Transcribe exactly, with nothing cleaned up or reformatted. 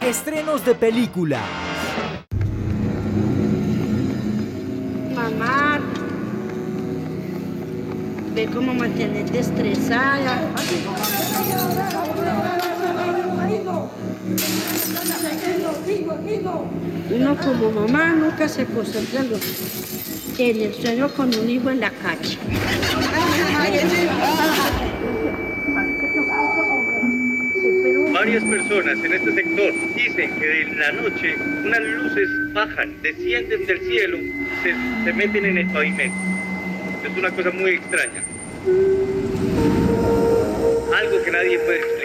Estrenos de película. Mamá, ve cómo mantenerte estresada. Uno como mamá nunca se concentra en, lo, en el sueño con un hijo en la calle. Varias personas en este sector dicen que en la noche unas luces bajan, descienden del cielo, se, se meten en el pavimento. Es una cosa muy extraña. Algo que nadie puede explicar.